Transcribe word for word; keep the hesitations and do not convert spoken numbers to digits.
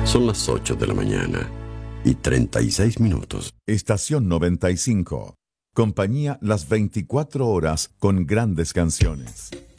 Son las ocho de la mañana y treinta y seis minutos. Estación noventa y cinco. Compañía las veinticuatro horas con grandes canciones.